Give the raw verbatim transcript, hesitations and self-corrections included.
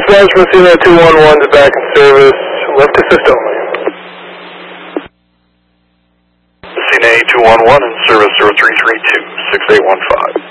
Dispatch from C N A two one one is back in service, left assist only. C N A two one one in service zero three three two, six eight one five.